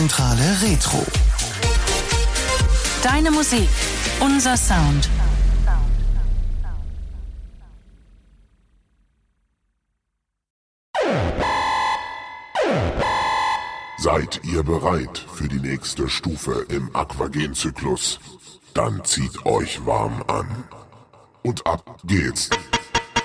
Zentrale Retro. Deine Musik, unser Sound. Seid ihr bereit für die nächste Stufe im Aquagen-Zyklus? Dann zieht euch warm an. Und ab geht's.